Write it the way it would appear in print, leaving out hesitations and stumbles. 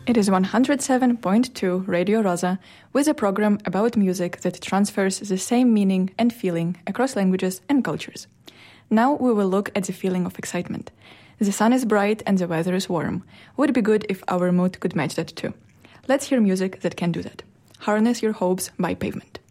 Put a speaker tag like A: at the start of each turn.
A: It is 107.2 Radio Rosa, with a program about music that transfers the same meaning and feeling across languages and cultures. Now we will look at the feeling of excitement. The sun is bright and the weather is warm. Would be good if our mood could match that too. Let's hear music that can do that. Harness Your Hopes by Pavement.